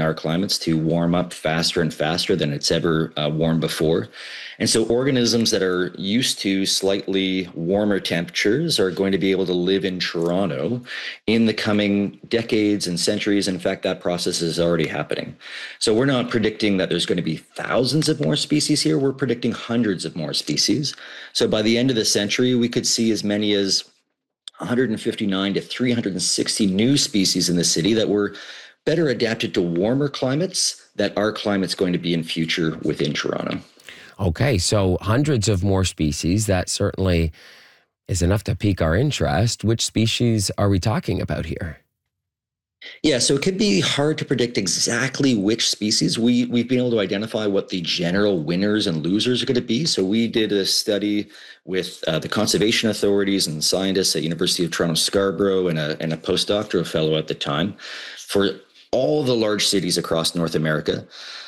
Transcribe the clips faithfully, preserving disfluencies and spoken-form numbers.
our climates to warm up faster and faster than it's ever uh, warmed before. And so organisms that are used to slightly warmer temperatures are going to be able to live in Toronto in the coming decades and centuries. In fact, that process is already happening. So we're not predicting that there's going to be thousands of more species here. We're predicting hundreds of more species. So by the end of the century, we could see as many as one hundred fifty-nine to three hundred sixty new species in the city that were better adapted to warmer climates that our climate's going to be in future within Toronto. Okay, so hundreds of more species. That certainly is enough to pique our interest. Which species are we talking about here? Yeah, so it can be hard to predict exactly which species. We, we've been able to identify what the general winners and losers are going to be. So we did a study with uh, the conservation authorities and scientists at University of Toronto Scarborough and a, and a postdoctoral fellow at the time for all the large cities across North America.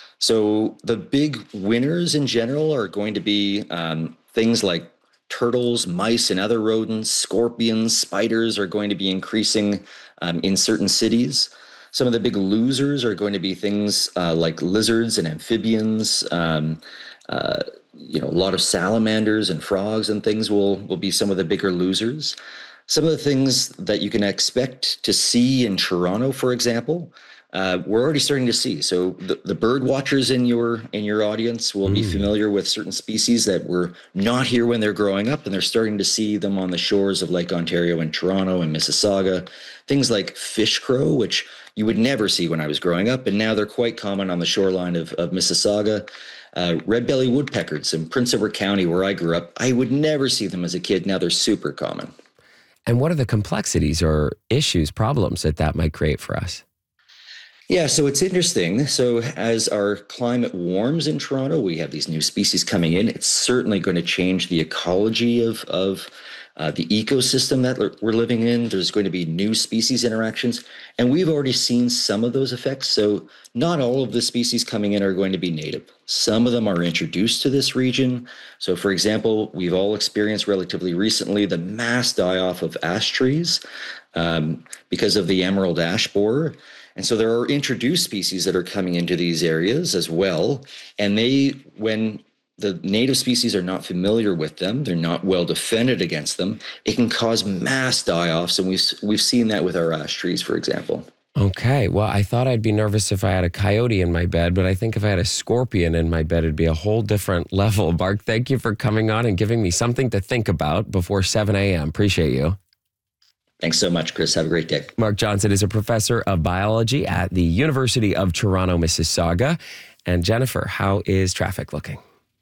So the big winners in general are going to be um, things like turtles, mice, and other rodents. Scorpions, spiders are going to be increasing um, in certain cities. Some of the big losers are going to be things uh, like lizards and amphibians. Um, uh, you know, a lot of salamanders and frogs and things will will be some of the bigger losers. Some of the things that you can expect to see in Toronto, for example, Uh, we're already starting to see. So the, the bird watchers in your in your audience will mm. be familiar with certain species that were not here when they're growing up, and they're starting to see them on the shores of Lake Ontario in Toronto and Mississauga. Things like fish crow, which you would never see when I was growing up, and now they're quite common on the shoreline of, of Mississauga. Uh, red-bellied woodpeckers in Prince Edward County, where I grew up, I would never see them as a kid. Now they're super common. And what are the complexities or issues, problems that that might create for us? Yeah, so it's interesting. So as our climate warms in Toronto, we have these new species coming in. It's certainly going to change the ecology of, of uh, the ecosystem that we're living in. There's going to be new species interactions, and we've already seen some of those effects. So not all of the species coming in are going to be native. Some of them are introduced to this region. So for example, we've all experienced relatively recently the mass die-off of ash trees um, because of the emerald ash borer. And so there are introduced species that are coming into these areas as well. And they, when the native species are not familiar with them, they're not well defended against them, it can cause mass die-offs. And we've, we've seen that with our ash trees, for example. Okay. Well, I thought I'd be nervous if I had a coyote in my bed, but I think if I had a scorpion in my bed, it'd be a whole different level. Mark, thank you for coming on and giving me something to think about before seven a.m. Appreciate you. Thanks so much, Chris. Have a great day. Mark Johnson is a professor of biology at the University of Toronto, Mississauga. And Jennifer, how is traffic looking?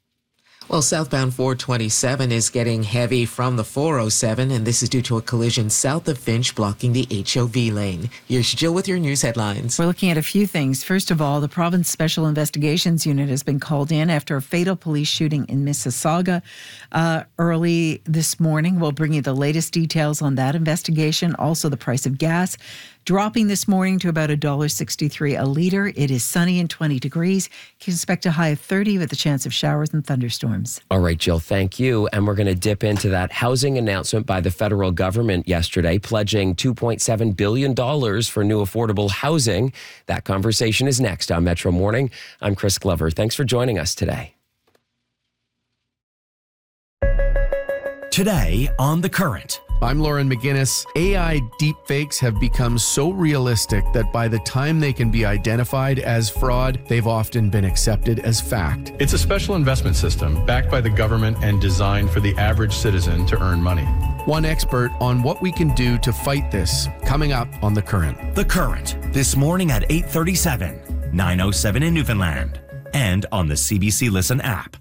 Well, southbound four twenty-seven is getting heavy from the four oh seven, and this is due to a collision south of Finch blocking the H O V lane. Here's Jill with your news headlines. We're looking at a few things. First of all, the Province Special Investigations Unit has been called in after a fatal police shooting in Mississauga uh, early this morning. We'll bring you the latest details on that investigation. Also, the price of gas dropping this morning to about one dollar sixty-three a litre. It is sunny and twenty degrees. You can expect a high of thirty with a chance of showers and thunderstorms. All right, Jill, thank you. And we're going to dip into that housing announcement by the federal government yesterday, pledging two point seven billion dollars for new affordable housing. That conversation is next on Metro Morning. I'm Chris Glover. Thanks for joining us today. Today on The Current. I'm Lauren McGinnis. A I deepfakes have become so realistic that by the time they can be identified as fraud, they've often been accepted as fact. It's a special investment system backed by the government and designed for the average citizen to earn money. One expert on what we can do to fight this, coming up on The Current. The Current, this morning at eight thirty-seven, nine oh seven in Newfoundland, and on the C B C Listen app.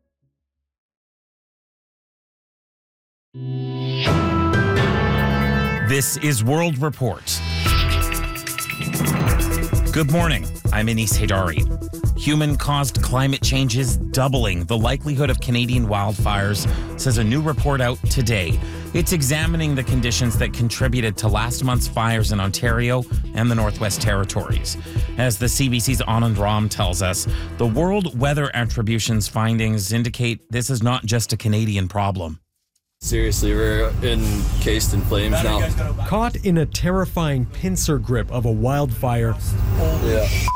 This is World Report. Good morning. I'm Anis Haydari. Human-caused climate change is doubling the likelihood of Canadian wildfires, says a new report out today. It's examining the conditions that contributed to last month's fires in Ontario and the Northwest Territories. As the C B C's Anand Ram tells us, the World Weather Attribution's findings indicate this is not just a Canadian problem. Seriously, we're encased in flames now. Caught in a terrifying pincer grip of a wildfire. Yeah.